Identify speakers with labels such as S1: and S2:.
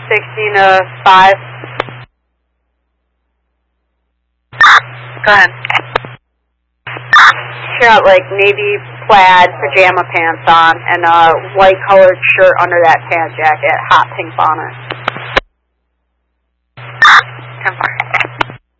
S1: 16 to 5.
S2: Go ahead.
S1: She got like navy plaid pajama pants on and a white colored shirt under that pant jacket, hot pink bonnet.
S2: 10-4.